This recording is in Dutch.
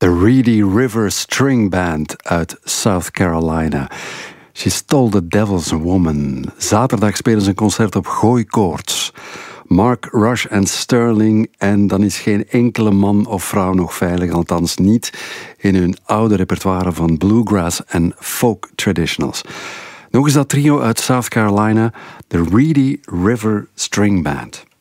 De Reedy River String Band uit South Carolina. She Stole the Devil's Woman. Zaterdag spelen ze een concert op Gooikoorts. Mark, Rush en Sterling. En dan is geen enkele man of vrouw nog veilig, althans niet in hun oude repertoire van bluegrass en folk traditionals. Nog eens dat trio uit South Carolina, de Reedy River String Band.